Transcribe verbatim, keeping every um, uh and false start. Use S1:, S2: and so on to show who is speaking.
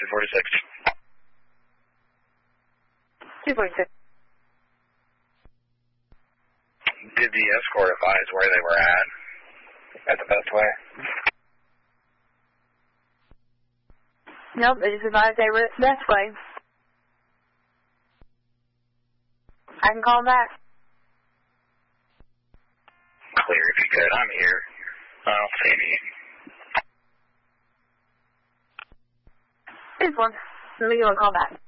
S1: two forty-six.
S2: two forty-six.
S1: Did the escort advise where they were at? At the best way?
S2: Nope, they just advised they were at the best way. I can call them back.
S1: Clear if you could. I'm here. I don't see any.
S2: This one. Let me go and call back.